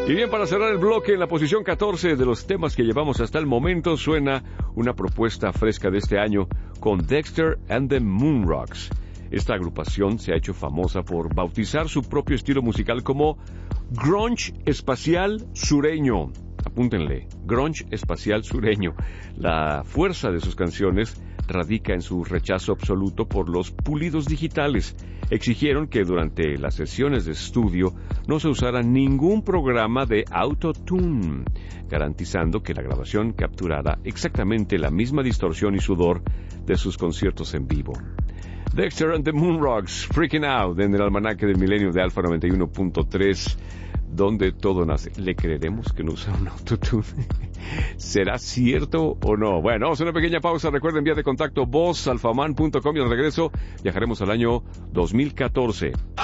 Y bien, para cerrar el bloque, en la posición 14 de los temas que llevamos hasta el momento, suena una propuesta fresca de este año con Dexter and the Moonrocks. Esta agrupación se ha hecho famosa por bautizar su propio estilo musical como grunge espacial sureño. Apúntenle, grunge espacial sureño. La fuerza de sus canciones radica en su rechazo absoluto por los pulidos digitales. Exigieron que durante las sesiones de estudio no se usara ningún programa de autotune, garantizando que la grabación capturara exactamente la misma distorsión y sudor de sus conciertos en vivo. Dexter and the Moonrocks, Freaking Out, en el almanaque del milenio de Alfa 91.3, donde todo nace. ¿Le creeremos que no usa un autotune? ¿Será cierto o no? Bueno, vamos a una pequeña pausa. Recuerden, vía de contacto voz alfaman.com, y al regreso viajaremos al año 2014.